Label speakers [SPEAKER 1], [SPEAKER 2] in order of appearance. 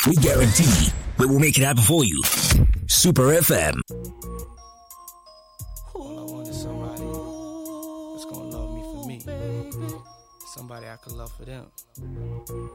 [SPEAKER 1] We guarantee we will make it happen for you. Super FM.
[SPEAKER 2] All I want is somebody that's gonna love me for me. Somebody I can love for them.